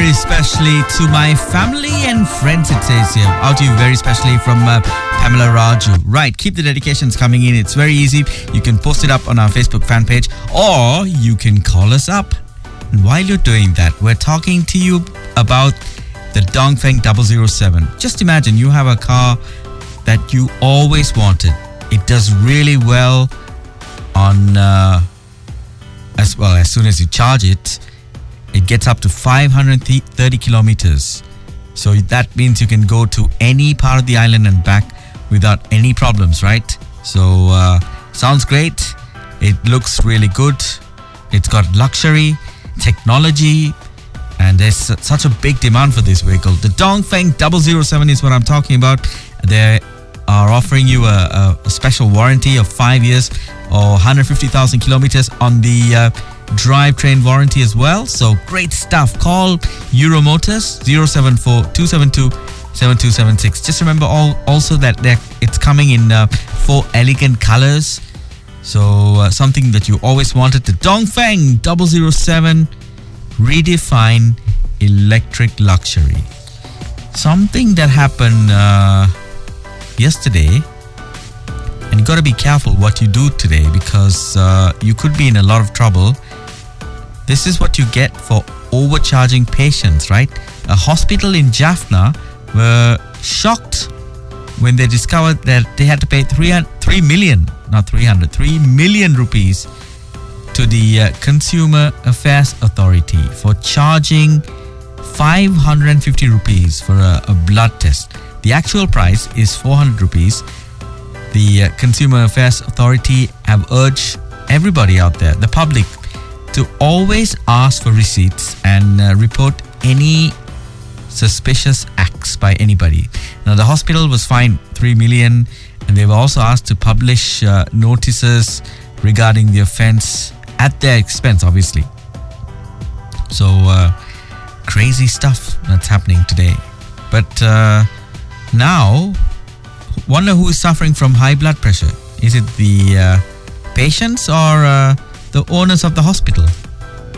very specially to my family and friends, it says here. Out to you very specially from Pamela Raju. Right, keep the dedications coming in. It's very easy. You can post it up on our Facebook fan page or you can call us up. And while you're doing that, we're talking to you about the Dongfeng 007. Just imagine you have a car that you always wanted. It does really well on as soon as you charge it. It gets up to 530 kilometers. So that means you can go to any part of the island and back without any problems, right? So sounds great. It looks really good. It's got luxury, technology, and there's such a big demand for this vehicle. The Dongfeng 007 is what I'm talking about. They are offering you a special warranty of 5 years or 150,000 kilometers on the drivetrain warranty as well. So great stuff. Call Euromotors 074-272-7276. Just remember also that it's coming in 4 elegant colors. So something that you always wanted. The Dongfeng 007, redefine electric luxury. Something that happened yesterday, and you got to be careful what you do today because you could be in a lot of trouble. This is what you get for overcharging patients, right? A hospital in Jaffna were shocked when they discovered that they had to pay 3 million rupees to the Consumer Affairs Authority for charging 550 rupees for a blood test. The actual price is 400 rupees. The Consumer Affairs Authority have urged everybody out there, the public, to always ask for receipts and report any suspicious acts by anybody. Now, the hospital was fined 3 million and they were also asked to publish notices regarding the offense at their expense, obviously. So, crazy stuff that's happening today. But now, wonder who is suffering from high blood pressure. Is it the patients or the owners of the hospital?